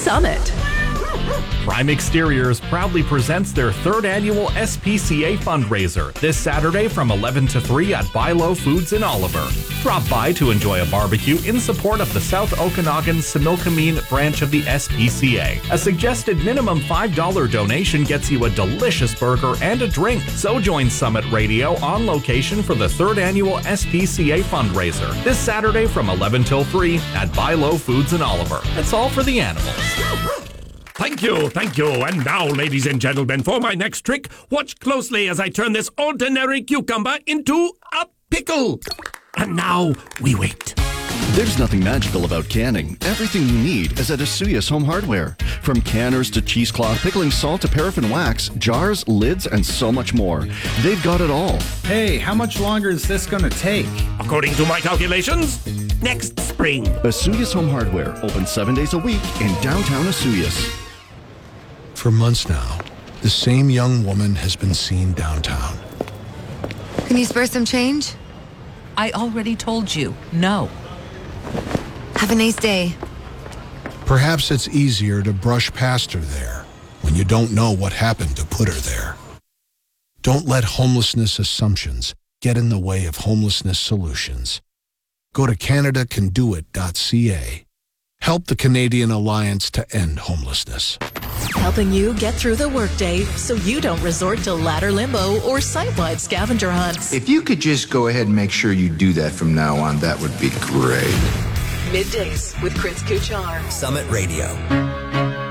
Summit. Prime Exteriors proudly presents their third annual SPCA fundraiser this Saturday from 11 to 3 at Buy Low Foods in Oliver. Drop by to enjoy a barbecue in support of the South Okanagan Similkameen branch of the SPCA. A suggested minimum $5 donation gets you a delicious burger and a drink. So join Summit Radio on location for the third annual SPCA fundraiser this Saturday from 11 till 3 at Buy Low Foods in Oliver. It's all for the animals. Thank you. And now, ladies and gentlemen, for my next trick, watch closely as I turn this ordinary cucumber into a pickle. And now, we wait. There's nothing magical about canning. Everything you need is at Asuyas Home Hardware. From canners to cheesecloth, pickling salt to paraffin wax, jars, lids, and so much more. They've got it all. Hey, how much longer is this going to take? According to my calculations, next spring. Asuyas Home Hardware, open 7 days a week in downtown Asuyas. For months now, the same young woman has been seen downtown. Can you spare some change? I already told you, no. Have a nice day. Perhaps it's easier to brush past her there when you don't know what happened to put her there. Don't let homelessness assumptions get in the way of homelessness solutions. Go to CanadaCanDoIt.ca. Help the Canadian Alliance to End Homelessness. Helping you get through the workday so you don't resort to ladder limbo or site-wide scavenger hunts. If you could just go ahead and make sure you do that from now on, that would be great. Middays with Chris Kuchar. Summit Radio.